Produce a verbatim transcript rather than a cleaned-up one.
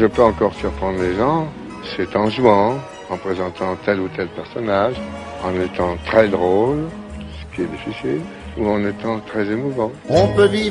je peux encore surprendre les gens, c'est en jouant, en présentant tel ou tel personnage, en étant très drôle, ce qui est difficile, ou en étant très émouvant. On peut vivre